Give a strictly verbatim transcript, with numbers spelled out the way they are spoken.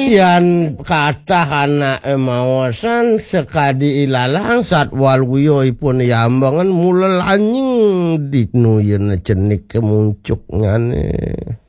Yan kathah anake maosan sekadi ilalang satwaluyoipun yambangan mulai anjing dinuyen jenik kemuncuk ngane.